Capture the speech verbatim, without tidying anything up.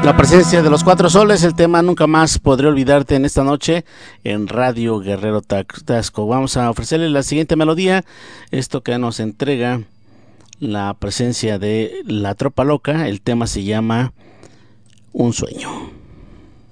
La presencia de los Cuatro Soles, el tema Nunca Más Podré Olvidarte en esta noche en Radio Guerrero Tasco. Vamos a ofrecerle la siguiente melodía, esto que nos entrega la presencia de La Tropa Loca. El tema se llama Un Sueño.